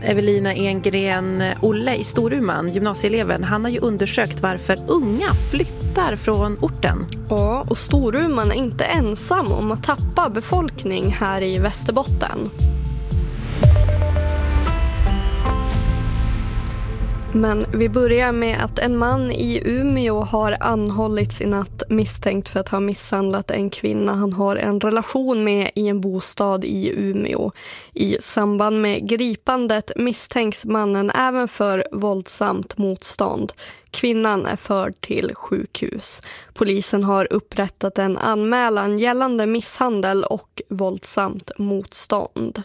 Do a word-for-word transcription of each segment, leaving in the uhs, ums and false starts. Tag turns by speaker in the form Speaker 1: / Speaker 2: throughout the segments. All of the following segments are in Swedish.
Speaker 1: Evelina Engren, Olle i Storuman, gymnasieeleven, han har ju undersökt varför unga flyttar från orten.
Speaker 2: Ja, och Storuman är inte ensam om att tappa befolkning här i Västerbotten. Men vi börjar med att en man i Umeå har anhållits i natt misstänkt för att ha misshandlat en kvinna han har en relation med i en bostad i Umeå. I samband med gripandet misstänks mannen även för våldsamt motstånd. Kvinnan är förd till sjukhus. Polisen har upprättat en anmälan gällande misshandel och våldsamt motstånd.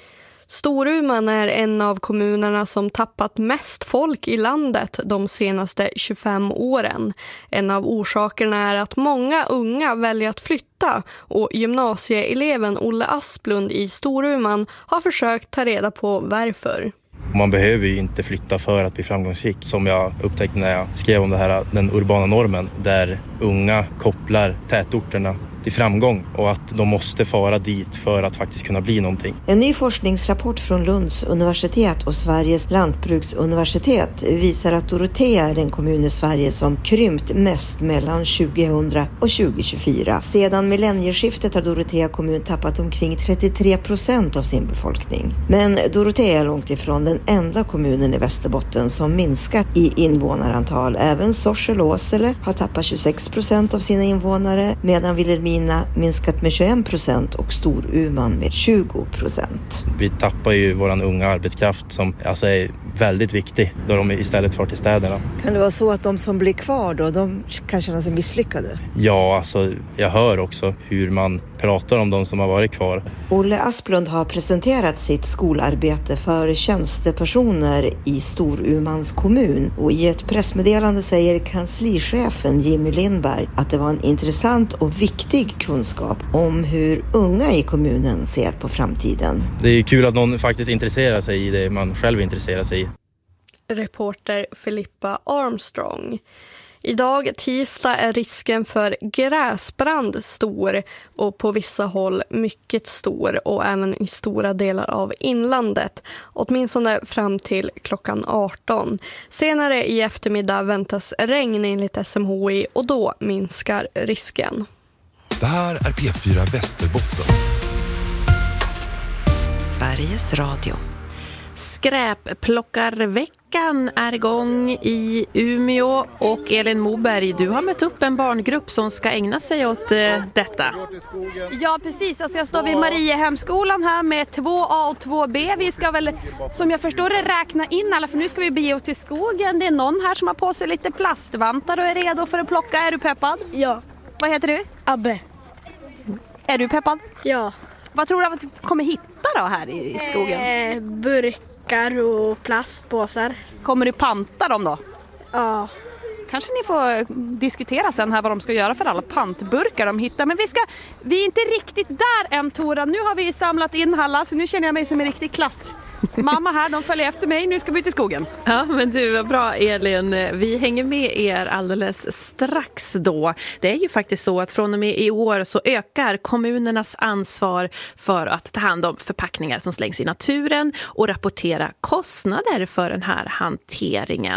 Speaker 2: Storuman är en av kommunerna som tappat mest folk i landet de senaste tjugofem åren. En av orsakerna är att många unga väljer att flytta och gymnasieeleven Olle Asplund i Storuman har försökt ta reda på varför.
Speaker 3: Man behöver ju inte flytta för att bli framgångsrik, som jag upptäckte när jag skrev om det här, den urbana normen, där unga kopplar tätorterna till framgång och att de måste fara dit för att faktiskt kunna bli någonting.
Speaker 4: En ny forskningsrapport från Lunds universitet och Sveriges lantbruksuniversitet visar att Dorotea är den kommun i Sverige som krympt mest mellan tjugohundra och tjugohundratjugofyra. Sedan millennieskiftet har Dorotea kommun tappat omkring trettiotre procent av sin befolkning. Men Dorotea är långt ifrån den enda kommunen i Västerbotten som minskat i invånarantal. Även Sorsele-Åsele har tappat tjugosex procent av sina invånare, medan Vilhelmina minskat med tjugoen procent och Storuman med tjugo procent.
Speaker 3: Vi tappar ju våran unga arbetskraft som alltså är väldigt viktig då de istället far till städerna.
Speaker 4: Kan det vara så att de som blir kvar då, de kan känna sig misslyckade?
Speaker 3: Ja, alltså jag hör också hur man pratar om de som har varit kvar.
Speaker 4: Olle Asplund har presenterat sitt skolarbete för tjänstepersoner i Storumans kommun, och i ett pressmeddelande säger kanslichefen Jimmy Lindberg att det var en intressant och viktig kunskap om hur unga i kommunen ser på framtiden.
Speaker 3: Det är kul att någon faktiskt intresserar sig i det man själv intresserar sig i.
Speaker 2: Reporter Filippa Armstrong. Idag tisdag är risken för gräsbrand stor och på vissa håll mycket stor, och även i stora delar av inlandet, åtminstone fram till klockan arton. Senare i eftermiddag väntas regn enligt S M H I, och då minskar risken.
Speaker 5: Det här är P fyra Västerbotten.
Speaker 1: Sveriges Radio. Skräpplockarveckan är igång i Umeå, och Elin Moberg, du har mött upp en barngrupp som ska ägna sig åt eh, detta.
Speaker 6: Ja, precis. Alltså jag står vid Mariehemskolan här med två A och två B. Vi ska väl, som jag förstår det, räkna in alla, för nu ska vi bege oss till skogen. Det är någon här som har på sig lite plastvantar och är redo för att plocka. Är du peppad?
Speaker 7: Ja.
Speaker 6: Vad heter du?
Speaker 7: Abbe.
Speaker 6: Är du peppad?
Speaker 7: Ja.
Speaker 6: Vad tror du att du kommer hitta då här i skogen?
Speaker 7: Eh, burkar och plastpåsar.
Speaker 6: Kommer du panta dem då?
Speaker 7: Ja.
Speaker 6: Kanske ni får diskutera sen här vad de ska göra för alla pantburkar de hittar. Men vi, ska, vi är inte riktigt där än, Tora. Nu har vi samlat in alla, så nu känner jag mig som en riktig klass. Mamma här, de följer efter mig. Nu ska vi ut i skogen.
Speaker 1: Ja, men du, vad bra Elin. Vi hänger med er alldeles strax då. Det är ju faktiskt så att från och med i år så ökar kommunernas ansvar för att ta hand om förpackningar som slängs i naturen och rapportera kostnader för den här hanteringen.